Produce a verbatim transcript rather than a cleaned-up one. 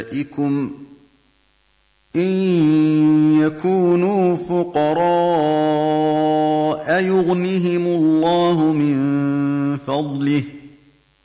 إِن يَكُونُوا فُقَرَاءَ يُغْنِهِمُ اللَّهُ مِن فَضْلِهِ ۗ